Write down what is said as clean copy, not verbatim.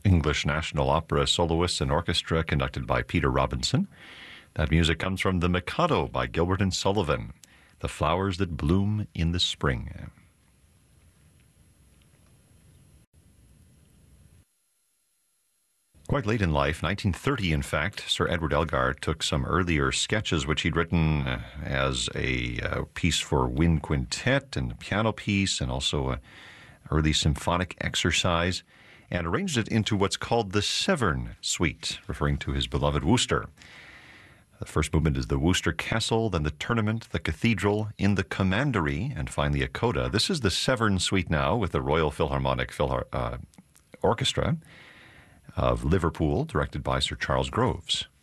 English National Opera soloists and orchestra conducted by Peter Robinson. That music comes from The Mikado by Gilbert and Sullivan, The Flowers That Bloom in the Spring. Quite late in life, 1930 in fact, Sir Edward Elgar took some earlier sketches which he'd written as a piece for wind quintet and a piano piece and also an early symphonic exercise, and arranged it into what's called the Severn Suite, referring to his beloved Worcester. The first movement is the Worcester Castle, then the Tournament, the Cathedral, in the Commandery, and finally a coda. This is the Severn Suite now with the Royal Philharmonic Orchestra of Liverpool, directed by Sir Charles Groves.